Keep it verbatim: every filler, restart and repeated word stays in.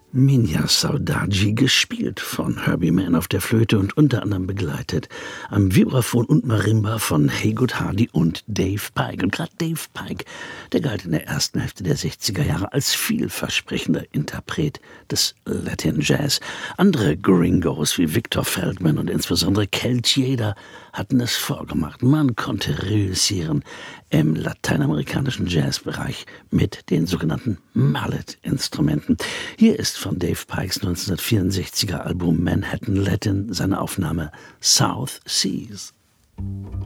Minya Saudade, gespielt von Herbie Mann auf der Flöte und unter anderem begleitet am Vibraphon und Marimba von Haygood Hardy und Dave Pike. Und gerade Dave Pike, der galt in der ersten Hälfte der sechziger Jahre als vielversprechender Interpret des Latin Jazz. Andere Gringos wie Victor Feldman und insbesondere Kel Tjeda hatten es vorgemacht. Man konnte reüssieren im lateinamerikanischen Jazzbereich mit den sogenannten Mallet-Instrumenten. Hier ist von Dave Pikes neunzehnhundertvierundsechziger Album Manhattan Latin seine Aufnahme South Seas.